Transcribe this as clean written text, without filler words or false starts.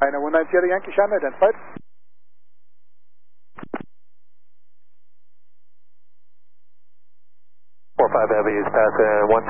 I know 190 Sierra Yankee, Cheyenne identified. 45 Heavy is passing 1